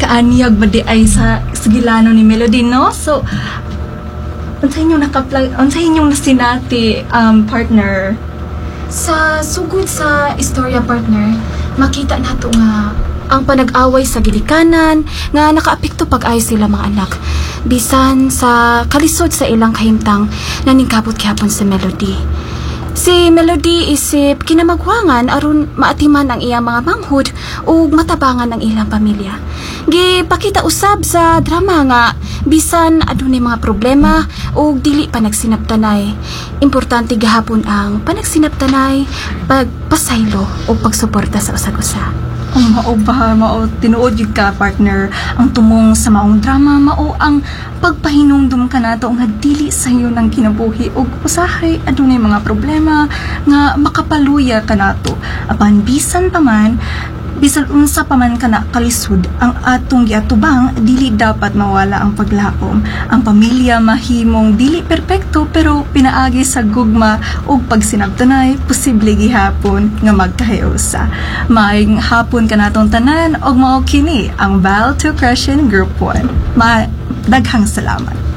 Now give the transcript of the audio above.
kaanyag ba di ay sa Gilano ni Melody, no? So, unsa inyong nasinati, partner? Sa sugod sa istorya, partner, makita nato nga ang panag-away sa gilikanan nga nakaapekto pag-ayo sila mga anak. Bisan sa kalisod sa ilang kahimtang na ningkabot gihapon sa Melody. Si Melody isip kinamagwangan aron maatiman ang iyang mga manghud ug matabangan ang ilang pamilya. Gipakita usab sa drama nga bisan adunay mga problema ug dili pa nagsinabtanay. Importante gahapon ang panagsinabtanay, pagpasaylo o pagsuporta sa usag-usa. Mao tinuod yun ka, partner. Ang tumong sa maong drama, mao ang pagpahinumdum ka nato nga dili sayo ng kinabuhi ug usahay adunay mga problema nga makapaluya ka nato. Apan bisan unsa pa man kana kalisod ang atong giatubang, dili dapat mawala ang paglaom. Ang pamilya mahimong dili perpekto pero pinaagi sa gugma ug pagsinabtanay posible gihapon nga magkahiusa. Maayong hapon kanatong tanan og mao kini ang Val to Crushing Group 1. Daghang salamat.